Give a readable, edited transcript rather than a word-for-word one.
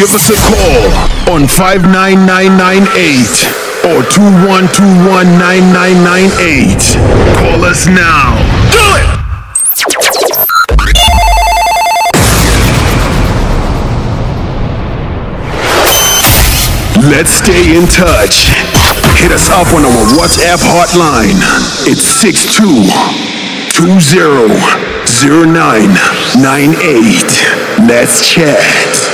Give us a call on 59998 or 21219998. Call us now. Do it! Let's stay in touch. Hit us up on our WhatsApp hotline. It's 62200998. Let's chat.